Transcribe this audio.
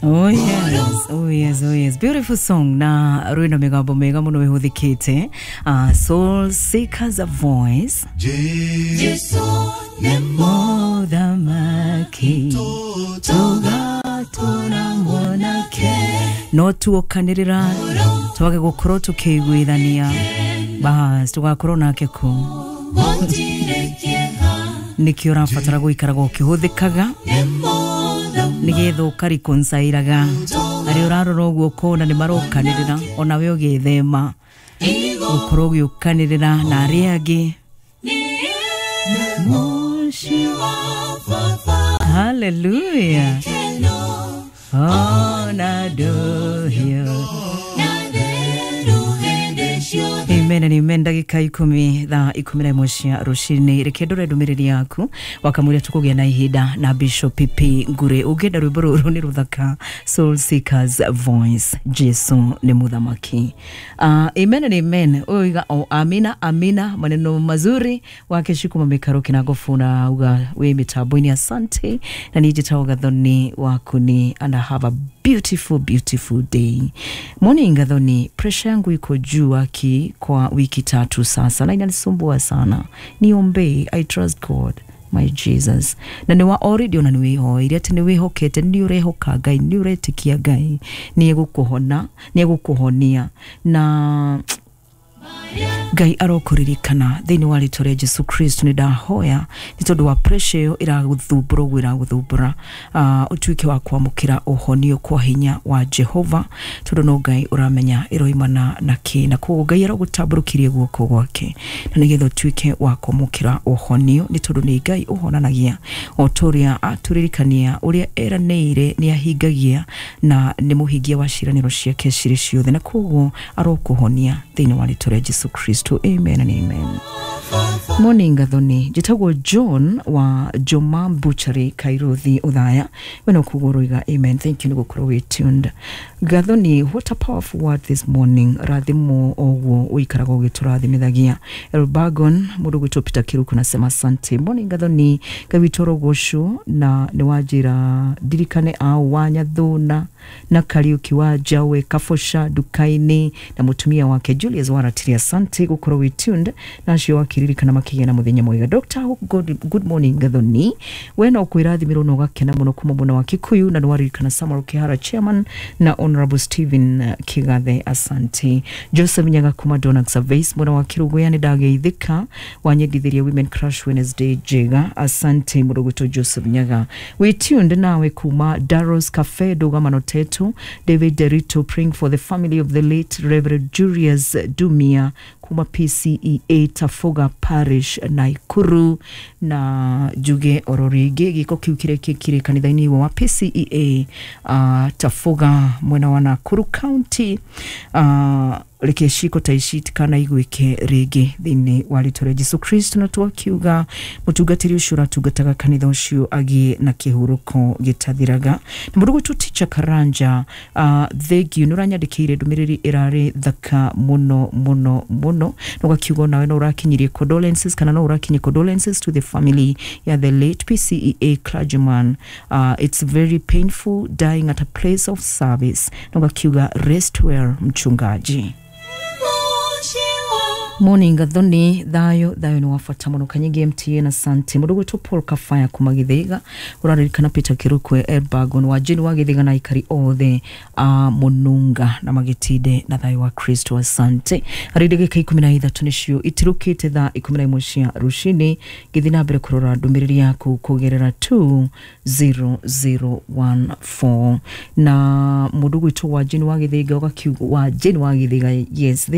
Oh yes, oh yes, oh yes. Beautiful song na ruina megabo mega muno wehuthikite. Soul Seekers a Voice. Jesus nemo damaki toga tona monake. No tuokanirira twage gukoro tukigwithania. Bahas tugakorwo nake ku. Niki urafatara guikara gukihuthikaga. Nigetho karikonsairaga ari urarora uguo kona ni marokanirira ona we ugithema ukoro ugiukanirira na ari agi. Hallelujah. Oh na do hiyo. Amen and amen. Ndagika 10 thaa 11 cia rucini reke ndore ndumiriri yaku wakamuria tukugia na ihinda na Bishop Pipi Ngure ugenda rwimbo ruru ni ruthaka Soul Seekers Voice. Jesu ni muthamaki. Amen and amen. Oiga amina amina maneno mazuri wake shikuma mikaro kinagofuna uga we mitambo-ini. Asante na nijitawa gathoni wakuni and have a beautiful day. Morning gathoni, pressure yangu iko juu aki kwa wiki 3 sasa na inanisumbua sana. Niombe, I trust God, my Jesus. Na niwa already ona niweho iria ati niwehokete ni urehoka Ngai ni uretikia Ngai ni egukuhona ni egukuhonia na Ngai arokuririkana thiini wa ritwa ria Jesu Kristo ni ndahoya ni tondu wa pressure iraguthumbura utuike wa kwamukira uhonio kwa hinya wa Jehova tondu no Ngai uramenya iroimana na ki na kugo Ngai arogutamburukirie guoko gwake na nigetho tuike wa kwamukira uhonio ni tondu ni Ngai uhonanagia otoria aturirikania uria eraneire ni ahingagia na ni muhingia wa ciraniro ciake ciri ciothe na kugo arokuhonia thiini wa ritwa ria Jesu Kristo. Amen and amen. Morning gathoni jitagwo John wa Joma Butchery Kairuthi Uthaya wena kuguruiga. Amen. Thank you nigukorwo we tuned gathoni. What a powerful word this morning. Rathimo ogwo uikaraga ugiturathimithagia Elbagon mundu gwitwo Peter Kiruku nasema asante. Morning gathoni gawitoro goshu na niwajira dirikane au wanya thuna na Kariuki wa Jawe Kafosha dukaini na mutumia wake Julius waratiria. Asante gukorwo we tuned na cio wakiririkana makigia na muthenya mwega. Dr. Good morning gathoni wena ukwirathimiro no gakena muno kuma muna wa Kikuyu na nwaririkana Samuel Kihara chairman na Honorable Stephen Kigathe. Asante. Joseph Nyaga kuma Donax Service muna wa Kirugoya ni dageithika wanyedithiria Women Crush Wednesday jega. Asante muruguto Joseph Nyaga. We tuned nawe kuma Daros Cafe Dogamano Teto. David Derito praying for the family of the late Reverend Julius Dumia kuma PCEA Tafoga Parish Naikuru na Juge Ororige giko kiukire kikire kanithaini wa PCEA Tafoga mwena wa Nakuru County reke shiko taishiti kana igwike rege thini wa ritwa ria Jesu Kristo na twakiuga mutungatiri ushura tugataga kanitha ucio agi na kihuruko gitathiraga na murugo tuticha Karanja thegi nuranyandikire ndumiriri irari thaka muno no gakiuga nawe no urakinyirie condolences kana no urakinyi condolences to the family ya the late PCEA clergyman. It's very painful dying at a place of service. No gakiuga rest well mchungaji. Morning gathoni thayo ni wafata muno kanyige MTN. Asante murugo to Paul Kafaya kuma Githiga uraririkana Peter Kirukwe Elbagon wa Jeni wa Githiga na ikari othe mununga na magitide na thayo wa Kristo. Asante aridege 13 nicio itirukite thaa 11 cia rucini githina mbere kurora ndumiriri yaku kugerera 20014 na murugo to wa Jeni wa Githiga ugakiuga wa Jeni wa Githiga. Yes.